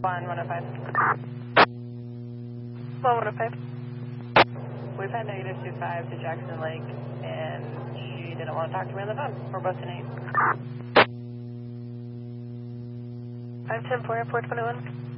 105. 105. We've had negative 25 to Jackson Lake, and she didn't want to talk to me on the phone. We're both in 8. 510 for Airport 21.